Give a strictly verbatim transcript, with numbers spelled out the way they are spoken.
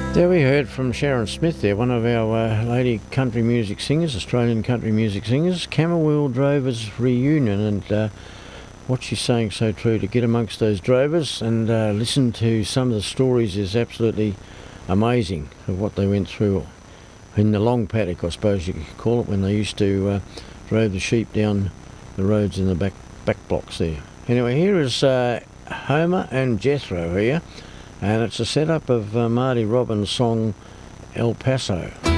There we heard from Sharon Smith there, one of our uh, lady country music singers, Australian country music singers, Camberwell Drovers Reunion, and uh, what she's saying so true, to get amongst those drovers and uh, listen to some of the stories is absolutely amazing of what they went through in the long paddock, I suppose you could call it, when they used to uh, drove the sheep down the roads in the back, back blocks there. Anyway, here is uh, Homer and Jethro here. And it's a setup of uh, Marty Robbins' song El Paso.